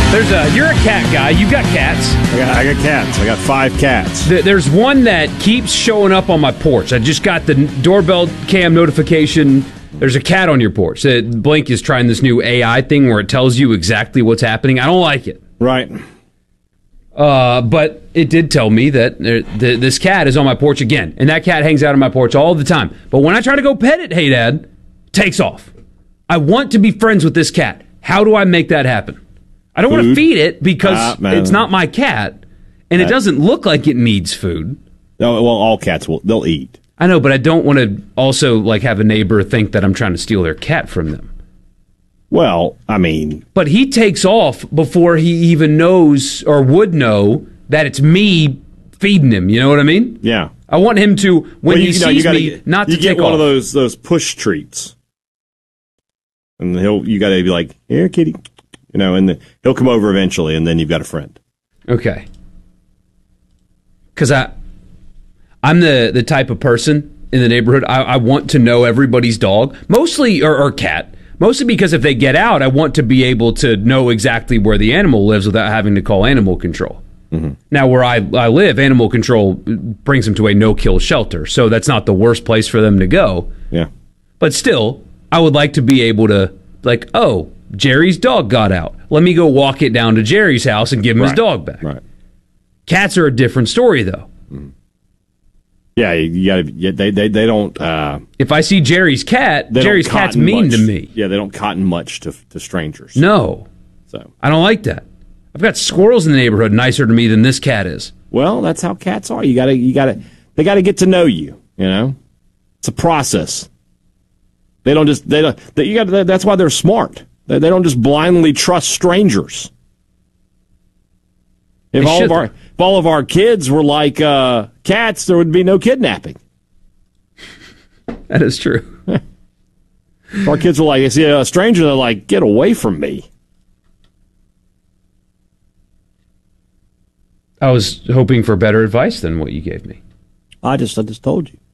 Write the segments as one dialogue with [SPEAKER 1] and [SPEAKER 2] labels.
[SPEAKER 1] You're a cat guy. You got cats.
[SPEAKER 2] I got cats. I got 5 cats.
[SPEAKER 1] There's one that keeps showing up on my porch. I just got the doorbell cam notification. There's a cat on your porch. Blink is trying this new AI thing where it tells you exactly what's happening. I don't like it.
[SPEAKER 2] Right.
[SPEAKER 1] But it did tell me that this cat is on my porch again. And that cat hangs out on my porch all the time. But when I try to go pet it, hey, Dad, it takes off. I want to be friends with this cat. How do I make that happen? I don't want to feed it because it's not my cat. And it doesn't look like it needs food.
[SPEAKER 2] No, well, all cats they'll eat.
[SPEAKER 1] I know, but I don't want to also have a neighbor think that I'm trying to steal their cat from them.
[SPEAKER 2] Well, I mean...
[SPEAKER 1] But he takes off before he even knows or would know that it's me feeding him. You know what I mean?
[SPEAKER 2] Yeah.
[SPEAKER 1] I want him to, when he sees me, not to take off.
[SPEAKER 2] You get one of those push treats. And you got to be like, here, kitty. And he'll come over eventually, and then you've got a friend.
[SPEAKER 1] Okay. Because I'm the type of person in the neighborhood, I want to know everybody's dog, mostly, or cat, mostly because if they get out, I want to be able to know exactly where the animal lives without having to call animal control. Mm-hmm. Now, where I live, animal control brings them to a no-kill shelter, so that's not the worst place for them to go.
[SPEAKER 2] Yeah.
[SPEAKER 1] But still, I would like to be able to, Jerry's dog got out. Let me go walk it down to Jerry's house and give him his dog back.
[SPEAKER 2] Right.
[SPEAKER 1] Cats are a different story, though.
[SPEAKER 2] Mm. Yeah, you gotta. They don't.
[SPEAKER 1] If I see Jerry's cat, Jerry's cat's mean to me.
[SPEAKER 2] Yeah, they don't cotton much to strangers.
[SPEAKER 1] No,
[SPEAKER 2] so
[SPEAKER 1] I don't like that. I've got squirrels in the neighborhood nicer to me than this cat is.
[SPEAKER 2] Well, that's how cats are. They gotta get to know you. It's a process. That's why they're smart. They don't just blindly trust strangers. If all of our kids were like cats, there would be no kidnapping.
[SPEAKER 1] That is true.
[SPEAKER 2] If our kids were like, they see a stranger, they're like, get away from me.
[SPEAKER 1] I was hoping for better advice than what you gave me.
[SPEAKER 2] I just told you.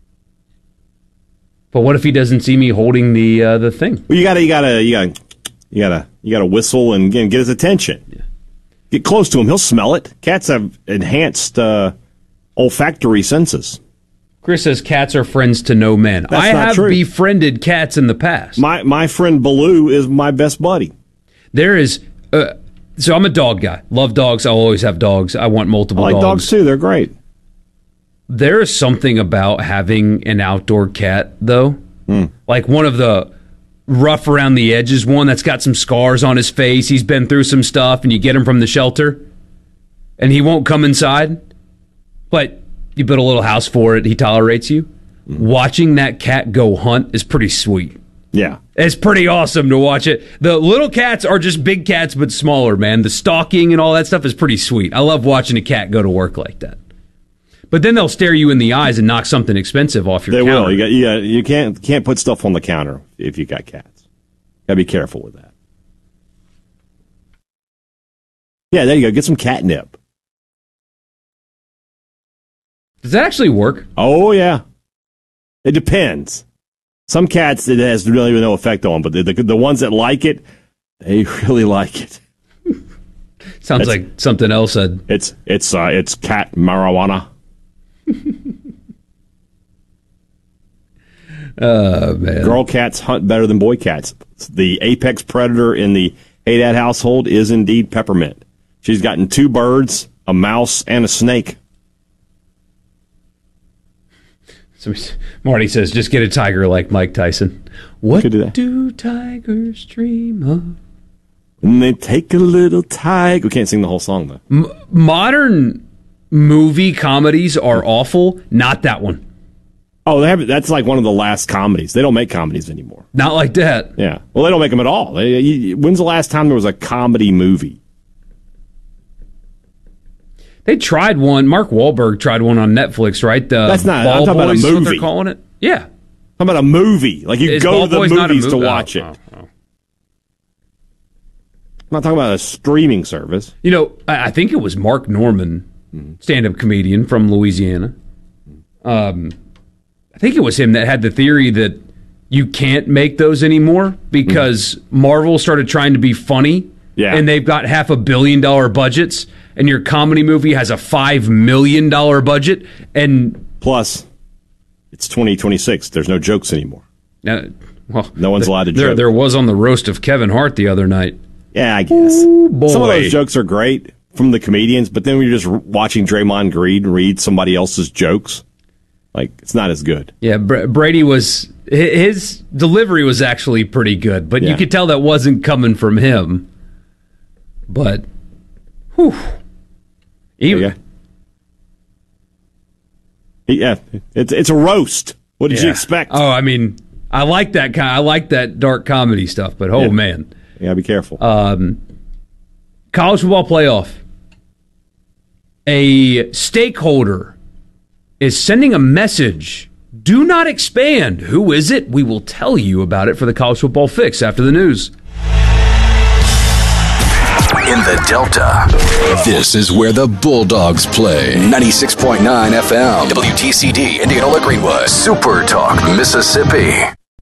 [SPEAKER 1] But what if he doesn't see me holding the thing?
[SPEAKER 2] Well, you gotta whistle and get his attention. Yeah. Get close to him; he'll smell it. Cats have enhanced olfactory senses.
[SPEAKER 1] Chris says cats are friends to no men. I have befriended cats in the past.
[SPEAKER 2] My friend Baloo is my best buddy.
[SPEAKER 1] There is. So I'm a dog guy. Love dogs. I'll always have dogs. I want multiple dogs.
[SPEAKER 2] I like dogs too. They're great.
[SPEAKER 1] There is something about having an outdoor cat, though. Like one of the rough around the edges one that's got some scars on his face. He's been through some stuff, and you get him from the shelter, and he won't come inside. But you build a little house for it. He tolerates you. Watching that cat go hunt is pretty sweet.
[SPEAKER 2] Yeah.
[SPEAKER 1] It's pretty awesome to watch it. The little cats are just big cats, but smaller, man. The stalking and all that stuff is pretty sweet. I love watching a cat go to work like that. But then they'll stare you in the eyes and knock something expensive off your counter.
[SPEAKER 2] They will. You can't put stuff on the counter if you got cats. Gotta be careful with that. Yeah, there you go. Get some catnip.
[SPEAKER 1] Does that actually work?
[SPEAKER 2] Oh, yeah. It depends. Some cats, it has really no effect on, but the ones that like it, they really like it.
[SPEAKER 1] Sounds like something else.
[SPEAKER 2] It's cat marijuana.
[SPEAKER 1] Man.
[SPEAKER 2] Girl cats hunt better than boy cats. The apex predator in the Haydad household is indeed Peppermint. She's gotten 2 birds, a mouse, and a snake.
[SPEAKER 1] So Marty says, just get a tiger like Mike Tyson. What do tigers dream of?
[SPEAKER 2] And they take a little tiger. We can't sing the whole song, though.
[SPEAKER 1] Modern movie comedies are awful. Not that one.
[SPEAKER 2] Oh, that's like one of the last comedies. They don't make comedies anymore.
[SPEAKER 1] Not like that.
[SPEAKER 2] Yeah. Well, they don't make them at all. When's the last time there was a comedy movie?
[SPEAKER 1] They tried one. Mark Wahlberg tried one on Netflix, right?
[SPEAKER 2] That's not.
[SPEAKER 1] Ball
[SPEAKER 2] I'm talking
[SPEAKER 1] Boys,
[SPEAKER 2] about a movie.
[SPEAKER 1] What they're calling it. Yeah.
[SPEAKER 2] I'm talking about a movie. Like you go to the movies to watch it. I'm not talking about a streaming service.
[SPEAKER 1] You know, I think it was Mark Norman, stand-up comedian from Louisiana. I think it was him that had the theory that you can't make those anymore because Marvel started trying to be funny
[SPEAKER 2] Yeah.
[SPEAKER 1] and they've got $500 million budgets, and your comedy movie has a $5 million budget, and
[SPEAKER 2] plus, it's 2026. There's no jokes anymore.
[SPEAKER 1] Well,
[SPEAKER 2] no one's allowed to joke.
[SPEAKER 1] There was on the roast of Kevin Hart the other night.
[SPEAKER 2] Yeah, I guess.
[SPEAKER 1] Ooh, boy.
[SPEAKER 2] Some of those jokes are great from the comedians, but then when you're just watching Draymond Green read somebody else's jokes, like, it's not as good.
[SPEAKER 1] Yeah, Brady his delivery was actually pretty good, but you could tell that wasn't coming from him. But, whew.
[SPEAKER 2] Yeah, it's a roast. What did you expect?
[SPEAKER 1] Oh, I mean, I like that dark comedy stuff, but man.
[SPEAKER 2] You gotta be careful.
[SPEAKER 1] College football playoff. A stakeholder is sending a message. Do not expand. Who is it? We will tell you about it for the College Football Fix after the news.
[SPEAKER 3] In the Delta, this is where the Bulldogs play. 96.9 FM, WTCD, Indianola Greenwood, Super Talk, Mississippi.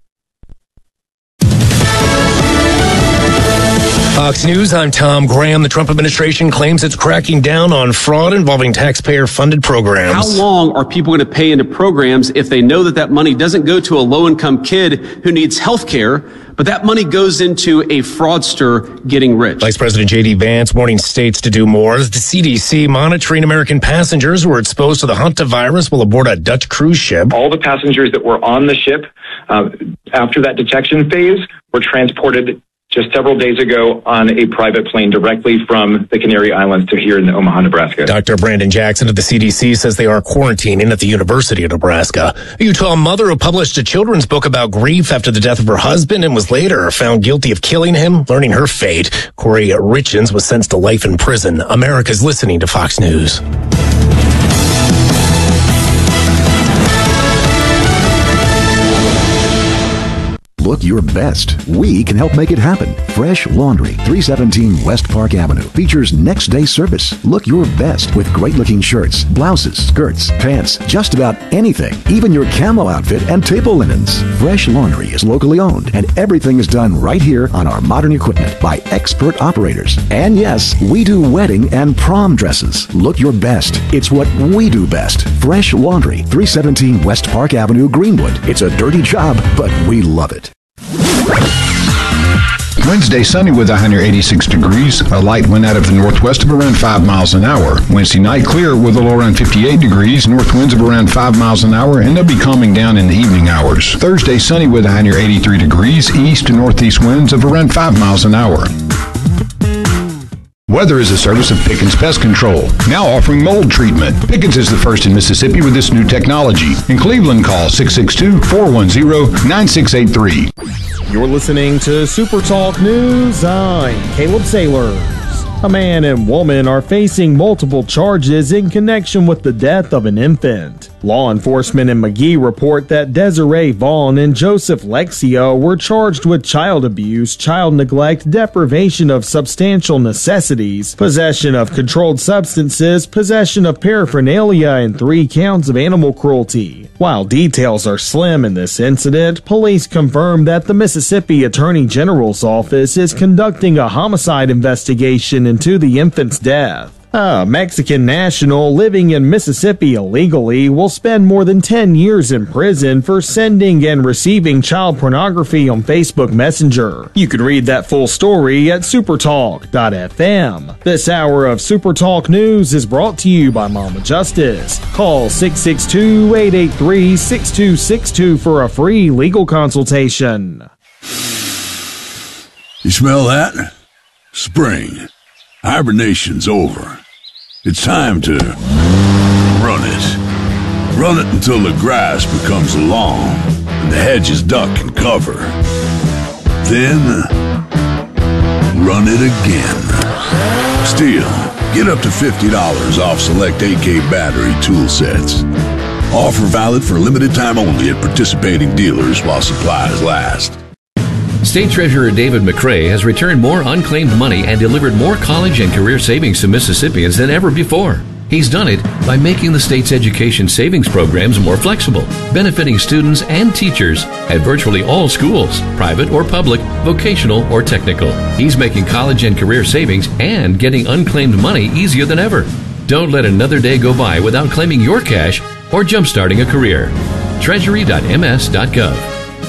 [SPEAKER 4] Fox News, I'm Tom Graham. The Trump administration claims it's cracking down on fraud involving taxpayer-funded programs.
[SPEAKER 5] How long are people going to pay into programs if they know that money doesn't go to a low-income kid who needs health care, but that money goes into a fraudster getting rich?
[SPEAKER 4] Vice President J.D. Vance warning states to do more. The CDC monitoring American passengers who were exposed to the hantavirus while aboard a Dutch cruise ship.
[SPEAKER 6] All the passengers that were on the ship after that detection phase were transported just several days ago on a private plane directly from the Canary Islands to here in Omaha, Nebraska.
[SPEAKER 4] Dr. Brandon Jackson of the CDC says they are quarantining at the University of Nebraska. A Utah mother who published a children's book about grief after the death of her husband and was later found guilty of killing him, learning her fate. Corey Richens was sentenced to life in prison. America's listening to Fox News.
[SPEAKER 7] Look your best. We can help make it happen. Fresh Laundry, 317 West Park Avenue, features next day service. Look your best with great looking shirts, blouses, skirts, pants, just about anything, even your camo outfit and table linens. Fresh Laundry is locally owned and everything is done right here on our modern equipment by expert operators. And yes, we do wedding and prom dresses. Look your best. It's what we do best. Fresh Laundry, 317 West Park Avenue, Greenwood. It's a dirty job, but we love it.
[SPEAKER 8] Wednesday, sunny with a high near 86 degrees. A light wind out of the northwest of around 5 miles an hour. Wednesday night, clear with a low around 58 degrees. North winds of around 5 miles an hour, and they'll be calming down in the evening hours. Thursday, sunny with a high near 83 degrees. East to northeast winds of around 5 miles an hour. Weather is a service of Pickens Pest Control, now offering mold treatment. Pickens is the first in Mississippi with this new technology. In Cleveland, call 662-410-9683.
[SPEAKER 9] You're listening to Super Talk News. I'm Caleb Sailors. A man and woman are facing multiple charges in connection with the death of an infant. Law enforcement in McGee report that Desiree Vaughn and Joseph Lexio were charged with child abuse, child neglect, deprivation of substantial necessities, possession of controlled substances, possession of paraphernalia, and 3 counts of animal cruelty. While details are slim in this incident, police confirmed that the Mississippi Attorney General's office is conducting a homicide investigation into the infant's death. A Mexican national living in Mississippi illegally will spend more than 10 years in prison for sending and receiving child pornography on Facebook Messenger. You can read that full story at supertalk.fm. This hour of Super Talk News is brought to you by Mama Justice. Call 662-883-6262 for a free legal consultation.
[SPEAKER 10] You smell that? Spring. Hibernation's over. It's time to run it. Run it until the grass becomes long and the hedges duck and cover. Then, run it again. Still, get up to $50 off select AK battery tool sets. Offer valid for limited time only at participating dealers while supplies last.
[SPEAKER 11] State Treasurer David McRae has returned more unclaimed money and delivered more college and career savings to Mississippians than ever before. He's done it by making the state's education savings programs more flexible, benefiting students and teachers at virtually all schools, private or public, vocational or technical. He's making college and career savings and getting unclaimed money easier than ever. Don't let another day go by without claiming your cash or jumpstarting a career. Treasury.ms.gov.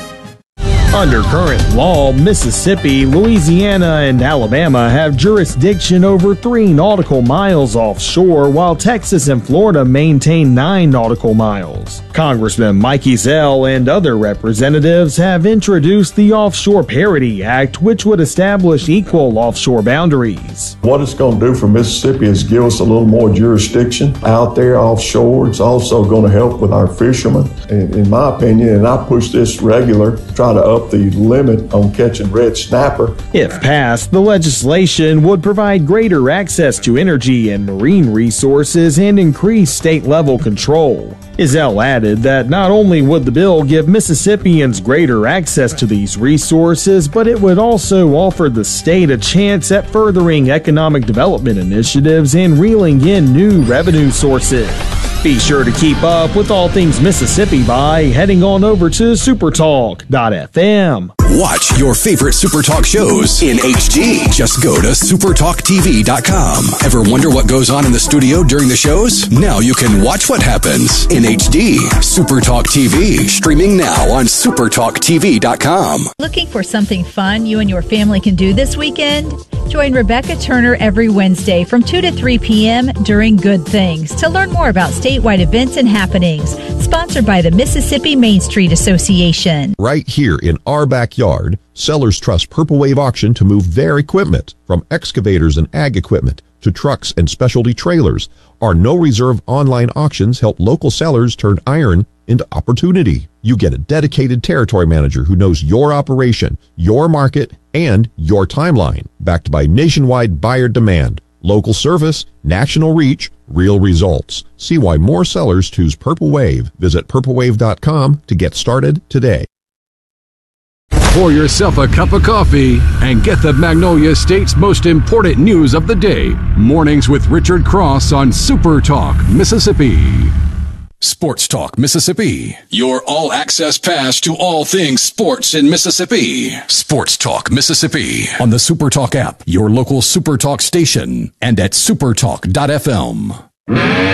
[SPEAKER 9] Under current law, Mississippi, Louisiana, and Alabama have jurisdiction over 3 nautical miles offshore, while Texas and Florida maintain 9 nautical miles. Congressman Mike Ezell and other representatives have introduced the Offshore Parity Act, which would establish equal offshore boundaries.
[SPEAKER 12] What it's going to do for Mississippi is give us a little more jurisdiction out there offshore. It's also going to help with our fishermen. In my opinion, and I push this regular, try to up the limit on catching red snapper.
[SPEAKER 9] If passed, the legislation would provide greater access to energy and marine resources and increase state-level control. Ezell added that not only would the bill give Mississippians greater access to these resources, but it would also offer the state a chance at furthering economic development initiatives and reeling in new revenue sources. Be sure to keep up with all things Mississippi by heading on over to supertalk.fm.
[SPEAKER 3] Watch your favorite Supertalk shows in HD. Just go to supertalktv.com. Ever wonder what goes on in the studio during the shows? Now you can watch what happens in HD. Supertalk TV, streaming now on supertalktv.com.
[SPEAKER 13] Looking for something fun you and your family can do this weekend? Join Rebecca Turner every Wednesday from 2 to 3 p.m. during Good Things to learn more about statewide events and happenings. Sponsored by the Mississippi Main Street Association.
[SPEAKER 14] Right here in our backyard, sellers trust Purple Wave Auction to move their equipment, from excavators and ag equipment to trucks and specialty trailers. Our no-reserve online auctions help local sellers turn iron into opportunity. You get a dedicated territory manager who knows your operation, your market, and your timeline, backed by nationwide buyer demand, local service, national reach, real results. See why more sellers choose Purple Wave. Visit purplewave.com to get started today.
[SPEAKER 15] Pour yourself a cup of coffee and get the Magnolia State's most important news of the day. Mornings with Richard Cross on Super Talk, Mississippi.
[SPEAKER 3] Sports Talk Mississippi, your all-access pass to all things sports in Mississippi. Sports Talk Mississippi on the Super Talk app, your local Super Talk station, and at supertalk.fm.